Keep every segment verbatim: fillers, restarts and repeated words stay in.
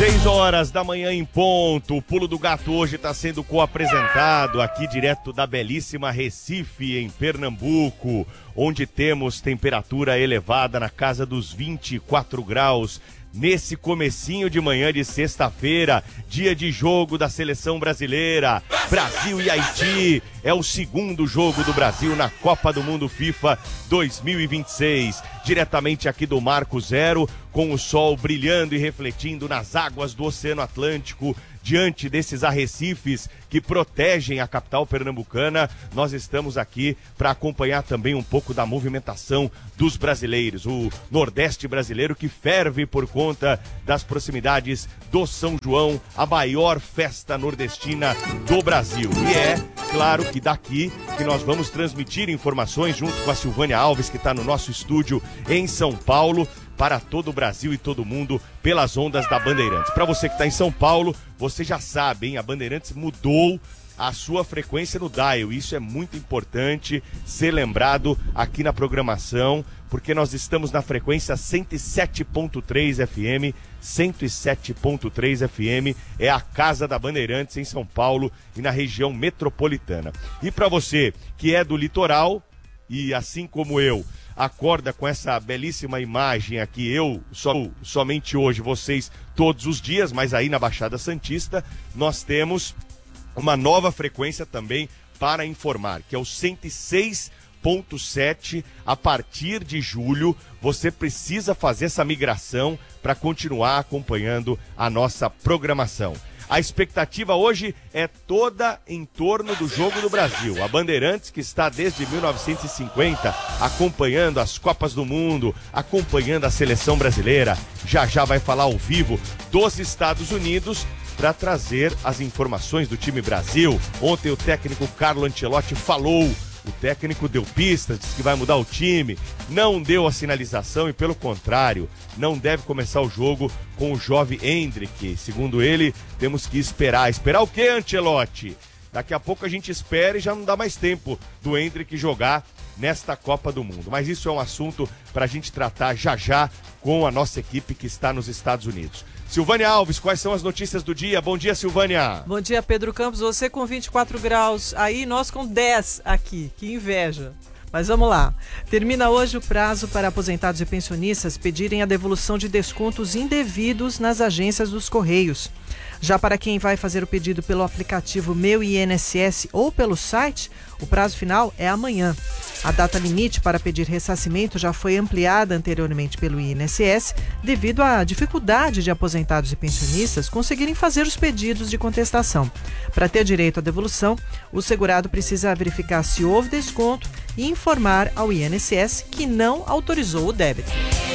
seis horas da manhã em ponto. O Pulo do Gato hoje está sendo co-apresentado aqui direto da belíssima Recife, em Pernambuco, onde temos temperatura elevada na casa dos vinte e quatro graus. Nesse comecinho de manhã de sexta-feira, dia de jogo da seleção brasileira, Brasil e Haiti, é o segundo jogo do Brasil na Copa do Mundo FIFA dois mil e vinte e seis, diretamente aqui do Marco Zero, com o sol brilhando e refletindo nas águas do Oceano Atlântico, diante desses arrecifes que protegem a capital pernambucana. Nós estamos aqui para acompanhar também um pouco da movimentação dos brasileiros, o Nordeste brasileiro que ferve por conta das proximidades do São João, a maior festa nordestina do Brasil. E é claro que daqui que nós vamos transmitir informações junto com a Silvânia Alves, que está no nosso estúdio em São Paulo, para todo o Brasil e todo mundo pelas ondas da Bandeirantes. Para você que está em São Paulo, você já sabe, hein? A Bandeirantes mudou a sua frequência no dial. Isso é muito importante ser lembrado aqui na programação, porque nós estamos na frequência cento e sete ponto três F M. cento e sete ponto três F M é a casa da Bandeirantes em São Paulo e na região metropolitana. E para você que é do litoral e, assim como eu, acorda com essa belíssima imagem aqui, eu só, somente hoje, vocês todos os dias, mas aí na Baixada Santista nós temos uma nova frequência também para informar, que é o cento e seis ponto sete. A partir de julho você precisa fazer essa migração para continuar acompanhando a nossa programação. A expectativa hoje é toda em torno do Jogo do Brasil. A Bandeirantes, que está desde mil novecentos e cinquenta acompanhando as Copas do Mundo, acompanhando a seleção brasileira, já já vai falar ao vivo dos Estados Unidos para trazer as informações do time Brasil. Ontem o técnico Carlo Ancelotti falou. O técnico deu pistas, disse que vai mudar o time, não deu a sinalização e, pelo contrário, não deve começar o jogo com o jovem Endrick. Segundo ele, temos que esperar. Esperar o quê, Ancelotti? Daqui a pouco a gente espera e já não dá mais tempo do Endrick jogar nesta Copa do Mundo. Mas isso é um assunto para a gente tratar já já com a nossa equipe que está nos Estados Unidos. Silvânia Alves, quais são as notícias do dia? Bom dia, Silvânia. Bom dia, Pedro Campos. Você com vinte e quatro graus, aí nós com dez aqui. Que inveja. Mas vamos lá. Termina hoje o prazo para aposentados e pensionistas pedirem a devolução de descontos indevidos nas agências dos Correios. Já para quem vai fazer o pedido pelo aplicativo Meu I N S S ou pelo site, o prazo final é amanhã. A data limite para pedir ressarcimento já foi ampliada anteriormente pelo I N S S devido à dificuldade de aposentados e pensionistas conseguirem fazer os pedidos de contestação. Para ter direito à devolução, o segurado precisa verificar se houve desconto e informar ao I N S S que não autorizou o débito.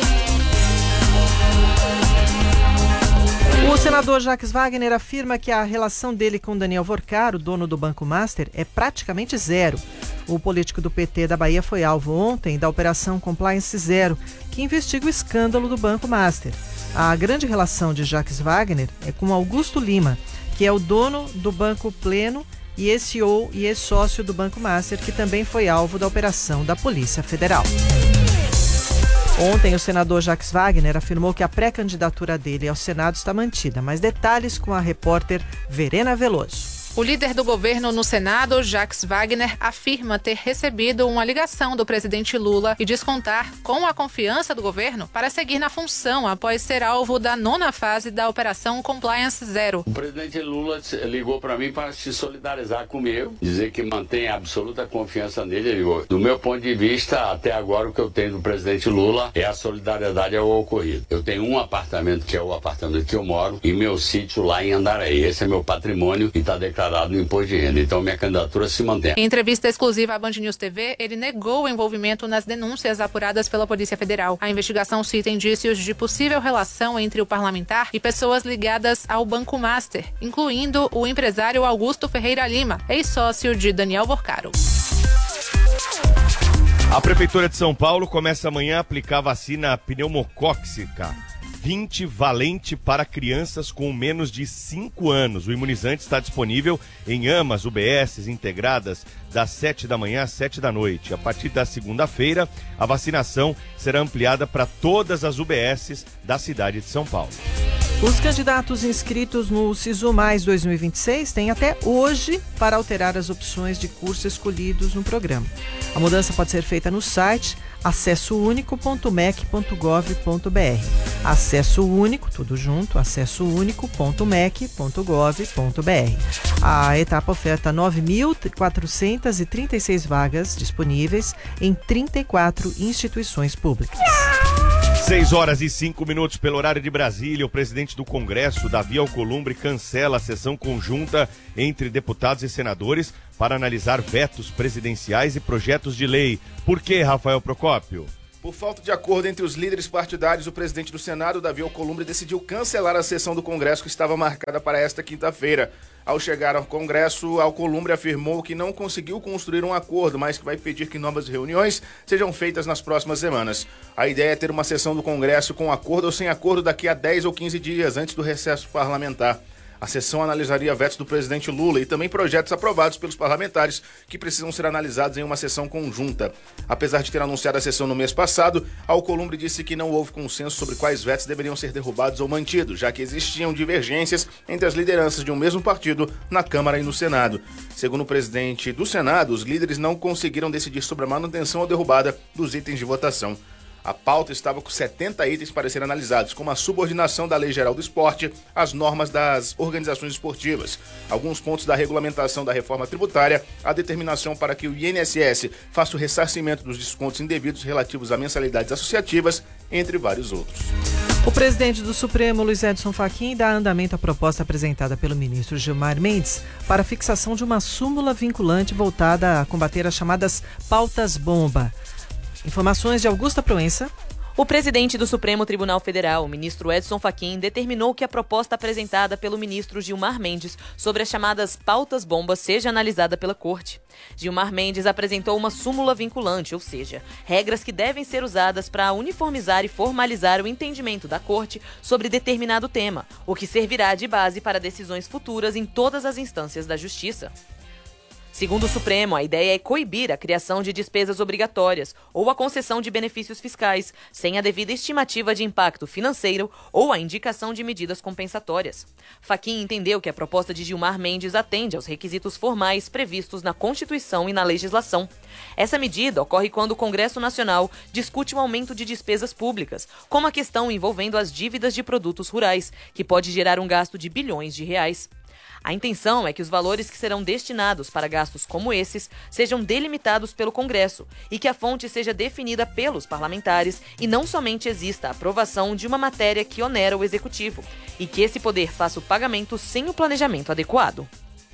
O senador Jacques Wagner afirma que a relação dele com Daniel Worcar, o dono do Banco Master, é praticamente zero. O político do P T da Bahia foi alvo ontem da Operação Compliance Zero, que investiga o escândalo do Banco Master. A grande relação de Jacques Wagner é com Augusto Lima, que é o dono do Banco Pleno e ex-C E O e ex-sócio do Banco Master, que também foi alvo da operação da Polícia Federal. Ontem, o senador Jacques Wagner afirmou que a pré-candidatura dele ao Senado está mantida. Mais detalhes com a repórter Verena Veloso. O líder do governo no Senado, Jacques Wagner, afirma ter recebido uma ligação do presidente Lula e diz contar com a confiança do governo para seguir na função após ser alvo da nona fase da Operação Compliance Zero. O presidente Lula ligou para mim para se solidarizar comigo, dizer que mantém absoluta confiança nele. Ele ligou. Do meu ponto de vista, até agora o que eu tenho do presidente Lula é a solidariedade ao ocorrido. Eu tenho um apartamento que é o apartamento que eu moro e meu sítio lá em Andaraí. Esse é meu patrimônio e está declarado no imposto de renda, então minha candidatura se mantém. Em entrevista exclusiva à Band News T V, ele negou o envolvimento nas denúncias apuradas pela Polícia Federal. A investigação cita indícios de possível relação entre o parlamentar e pessoas ligadas ao Banco Master, incluindo o empresário Augusto Ferreira Lima, ex-sócio de Daniel Worcar. A Prefeitura de São Paulo começa amanhã a aplicar vacina pneumocócica vinte valente para crianças com menos de cinco anos. O imunizante está disponível em AMAs, U B S integradas das sete da manhã às sete da noite. A partir da segunda-feira, a vacinação será ampliada para todas as U B S da cidade de São Paulo. Os candidatos inscritos no Sisu Mais dois mil e vinte e seis têm até hoje para alterar as opções de curso escolhidos no programa. A mudança pode ser feita no site acesso único ponto m e c ponto gov ponto b r. Acesso Único, tudo junto, acesso único ponto m e c ponto gov ponto b r. A etapa oferta nove mil quatrocentas e trinta e seis vagas disponíveis em trinta e quatro instituições públicas. seis horas e cinco minutos pelo horário de Brasília. O presidente do Congresso, Davi Alcolumbre, cancela a sessão conjunta entre deputados e senadores para analisar vetos presidenciais e projetos de lei. Por quê, Rafael Procópio? Por falta de acordo entre os líderes partidários, o presidente do Senado, Davi Alcolumbre, decidiu cancelar a sessão do Congresso que estava marcada para esta quinta-feira. Ao chegar ao Congresso, Alcolumbre afirmou que não conseguiu construir um acordo, mas que vai pedir que novas reuniões sejam feitas nas próximas semanas. A ideia é ter uma sessão do Congresso com acordo ou sem acordo daqui a dez ou quinze dias antes do recesso parlamentar. A sessão analisaria vetos do presidente Lula e também projetos aprovados pelos parlamentares que precisam ser analisados em uma sessão conjunta. Apesar de ter anunciado a sessão no mês passado, Alcolumbre disse que não houve consenso sobre quais vetos deveriam ser derrubados ou mantidos, já que existiam divergências entre as lideranças de um mesmo partido na Câmara e no Senado. Segundo o presidente do Senado, os líderes não conseguiram decidir sobre a manutenção ou derrubada dos itens de votação. A pauta estava com setenta itens para serem analisados, como a subordinação da Lei Geral do Esporte às normas das organizações esportivas, alguns pontos da regulamentação da reforma tributária, a determinação para que o I N S S faça o ressarcimento dos descontos indevidos relativos a mensalidades associativas, entre vários outros. O presidente do Supremo, Luiz Edson Fachin, dá andamento à proposta apresentada pelo ministro Gilmar Mendes para a fixação de uma súmula vinculante voltada a combater as chamadas pautas-bomba. Informações de Augusta Proença. O presidente do Supremo Tribunal Federal, o ministro Edson Fachin, determinou que a proposta apresentada pelo ministro Gilmar Mendes sobre as chamadas pautas-bombas seja analisada pela Corte. Gilmar Mendes apresentou uma súmula vinculante, ou seja, regras que devem ser usadas para uniformizar e formalizar o entendimento da Corte sobre determinado tema, o que servirá de base para decisões futuras em todas as instâncias da Justiça. Segundo o Supremo, a ideia é coibir a criação de despesas obrigatórias ou a concessão de benefícios fiscais, sem a devida estimativa de impacto financeiro ou a indicação de medidas compensatórias. Fachin entendeu que a proposta de Gilmar Mendes atende aos requisitos formais previstos na Constituição e na legislação. Essa medida ocorre quando o Congresso Nacional discute o aumento de despesas públicas, como a questão envolvendo as dívidas de produtos rurais, que pode gerar um gasto de bilhões de reais. A intenção é que os valores que serão destinados para gastos como esses sejam delimitados pelo Congresso e que a fonte seja definida pelos parlamentares e não somente exista a aprovação de uma matéria que onera o Executivo e que esse poder faça o pagamento sem o planejamento adequado.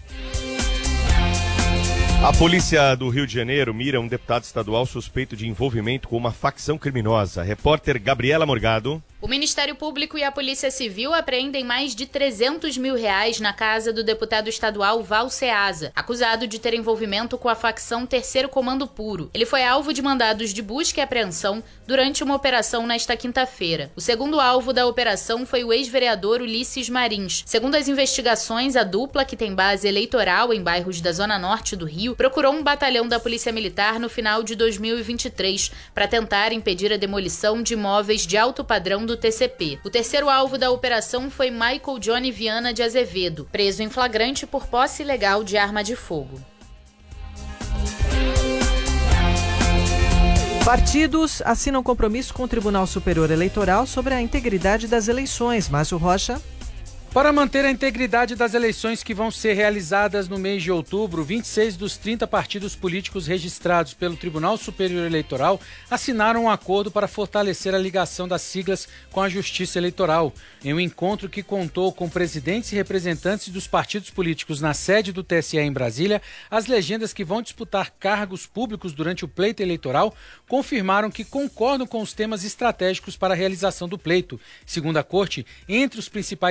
A polícia do Rio de Janeiro mira um deputado estadual suspeito de envolvimento com uma facção criminosa. Repórter Gabriela Morgado. O Ministério Público e a Polícia Civil apreendem mais de trezentos mil reais na casa do deputado estadual Val Ceasa, acusado de ter envolvimento com a facção Terceiro Comando Puro. Ele foi alvo de mandados de busca e apreensão durante uma operação nesta quinta-feira. O segundo alvo da operação foi o ex-vereador Ulisses Marins. Segundo as investigações, a dupla, que tem base eleitoral em bairros da Zona Norte do Rio, procurou um batalhão da Polícia Militar no final de dois mil e vinte e três para tentar impedir a demolição de imóveis de alto padrão do T C P. O terceiro alvo da operação foi Michael Johnny Viana de Azevedo, preso em flagrante por posse ilegal de arma de fogo. Partidos assinam compromisso com o Tribunal Superior Eleitoral sobre a integridade das eleições. Márcio Rocha. Para manter a integridade das eleições que vão ser realizadas no mês de outubro, vinte e seis dos trinta partidos políticos registrados pelo Tribunal Superior Eleitoral assinaram um acordo para fortalecer a ligação das siglas com a Justiça Eleitoral. Em um encontro que contou com presidentes e representantes dos partidos políticos na sede do T S E em Brasília, as legendas que vão disputar cargos públicos durante o pleito eleitoral confirmaram que concordam com os temas estratégicos para a realização do pleito. Segundo a Corte, entre os principais eixos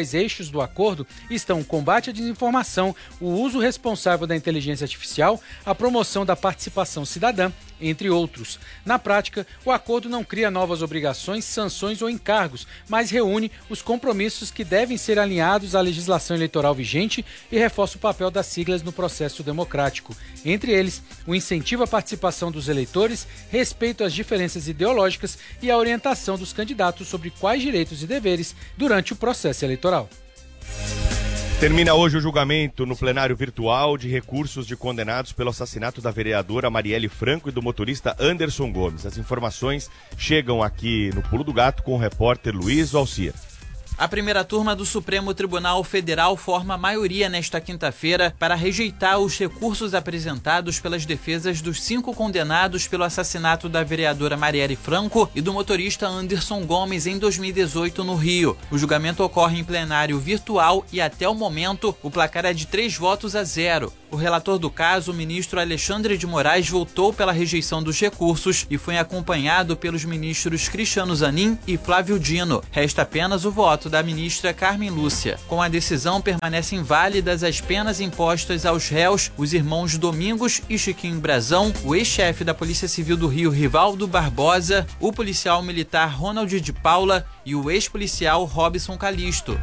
eixos do acordo estão o combate à desinformação, o uso responsável da inteligência artificial, a promoção da participação cidadã, entre outros. Na prática, o acordo não cria novas obrigações, sanções ou encargos, mas reúne os compromissos que devem ser alinhados à legislação eleitoral vigente e reforça o papel das siglas no processo democrático. Entre eles, o incentivo à participação dos eleitores, respeito às diferenças ideológicas e a orientação dos candidatos sobre quais direitos e deveres durante o processo eleitoral. Termina hoje o julgamento no plenário virtual de recursos de condenados pelo assassinato da vereadora Marielle Franco e do motorista Anderson Gomes. As informações chegam aqui no Pulo do Gato com o repórter Luiz Alcir. A primeira turma do Supremo Tribunal Federal forma maioria nesta quinta-feira para rejeitar os recursos apresentados pelas defesas dos cinco condenados pelo assassinato da vereadora Marielle Franco e do motorista Anderson Gomes em dois mil e dezoito no Rio. O julgamento ocorre em plenário virtual e até o momento o placar é de três votos a zero. O relator do caso, o ministro Alexandre de Moraes, votou pela rejeição dos recursos e foi acompanhado pelos ministros Cristiano Zanin e Flávio Dino. Resta apenas o voto da ministra Carmen Lúcia. Com a decisão, permanecem válidas as penas impostas aos réus, os irmãos Domingos e Chiquinho Brazão, o ex-chefe da Polícia Civil do Rio, Rivaldo Barbosa, o policial militar Ronald de Paula e o ex-policial Robson Calisto.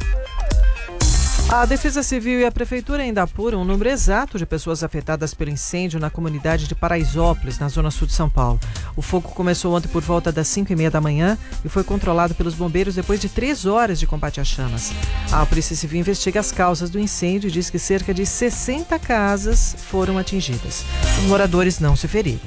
A Defesa Civil e a Prefeitura ainda apuram o número exato de pessoas afetadas pelo incêndio na comunidade de Paraisópolis, na zona sul de São Paulo. O fogo começou ontem por volta das cinco e meia da manhã e foi controlado pelos bombeiros depois de três horas de combate às chamas. A Polícia Civil investiga as causas do incêndio e diz que cerca de sessenta casas foram atingidas. Os moradores não se feriram.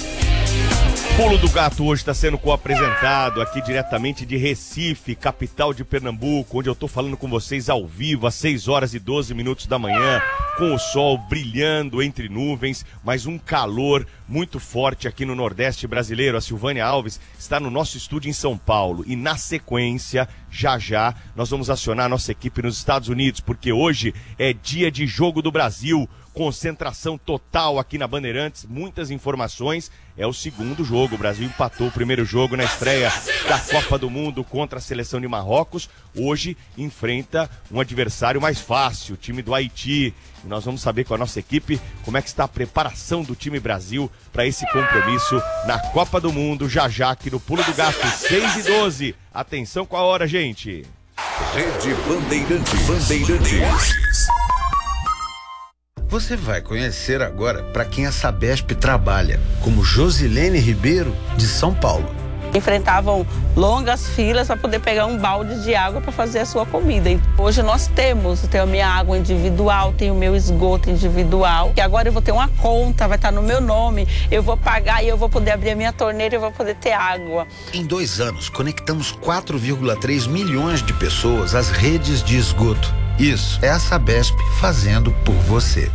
Pulo do Gato hoje está sendo co-apresentado aqui diretamente de Recife, capital de Pernambuco, onde eu estou falando com vocês ao vivo às seis horas e doze minutos da manhã, com o sol brilhando entre nuvens, mas um calor muito forte aqui no Nordeste brasileiro. A Silvânia Alves está no nosso estúdio em São Paulo e na sequência, já já, nós vamos acionar a nossa equipe nos Estados Unidos, porque hoje é dia de Jogo do Brasil. Concentração total aqui na Bandeirantes, muitas informações. É o segundo jogo, o Brasil empatou o primeiro jogo na estreia da Copa do Mundo contra a seleção de Marrocos. Hoje enfrenta um adversário mais fácil, o time do Haiti. E nós vamos saber com a nossa equipe como é que está a preparação do time Brasil para esse compromisso na Copa do Mundo, já já aqui no Pulo do Gato, seis e doze. Atenção com a hora, gente. Rede Bandeirantes. Bandeirantes. Você vai conhecer agora para quem a Sabesp trabalha, como Josilene Ribeiro, de São Paulo. Enfrentavam longas filas para poder pegar um balde de água para fazer a sua comida. Hoje nós temos, eu tenho a minha água individual, tenho o meu esgoto individual, e agora eu vou ter uma conta, vai estar no meu nome, eu vou pagar e eu vou poder abrir a minha torneira e eu vou poder ter água. Em dois anos, conectamos quatro vírgula três milhões de pessoas às redes de esgoto. Isso é a Sabesp fazendo por você.